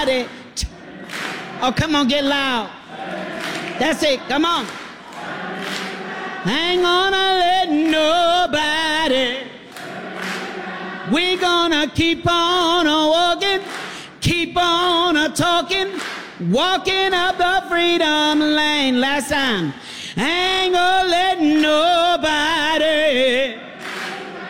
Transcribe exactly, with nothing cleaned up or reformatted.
Oh, come on, get loud. That's it. Come on. Ain't gonna let nobody. We're gonna keep on walking, keep on talking, walking up the freedom lane. Last time. Ain't gonna let nobody.